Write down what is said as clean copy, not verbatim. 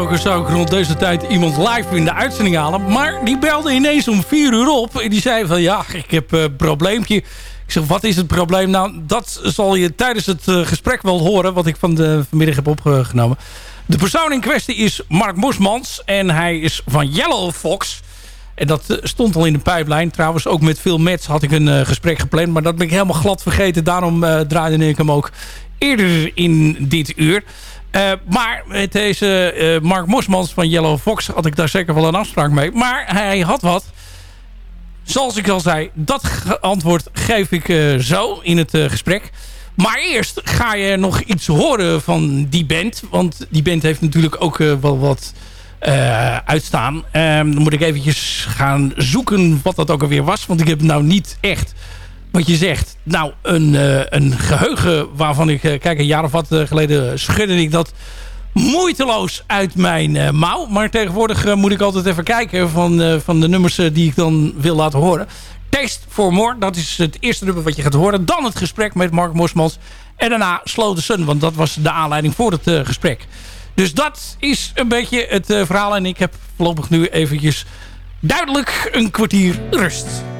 Zou ik rond deze tijd iemand live in de uitzending halen. Maar die belde ineens om 4 uur op. En die zei van ja, ik heb een probleempje. Ik zeg, wat is het probleem? Nou, dat zal je tijdens het gesprek wel horen. Wat ik vanmiddag heb opgenomen. De persoon in kwestie is Mark Mosmans. En hij is van Yellow Fox. En dat stond al in de pijplijn. Trouwens, ook met Phil Metz had ik een gesprek gepland. Maar dat ben ik helemaal glad vergeten. Daarom draaide ik hem ook eerder in dit uur. Maar met deze Mark Mosmans van Yellow Fox had ik daar zeker wel een afspraak mee. Maar hij had wat. Zoals ik al zei, dat antwoord geef ik zo in het gesprek. Maar eerst ga je nog iets horen van die band. Want die band heeft natuurlijk ook wel wat uitstaan. Dan moet ik eventjes gaan zoeken wat dat ook alweer was. Want ik heb nou niet echt... Wat je zegt, nou, een geheugen waarvan ik... kijk, een jaar of wat geleden schudde ik dat moeiteloos uit mijn mouw. Maar tegenwoordig moet ik altijd even kijken van de nummers die ik dan wil laten horen. Taste for More, dat is het eerste nummer wat je gaat horen. Dan het gesprek met Mark Mosmans. En daarna Slow the Sun, want dat was de aanleiding voor het gesprek. Dus dat is een beetje het verhaal. En ik heb voorlopig nu eventjes duidelijk een kwartier rust.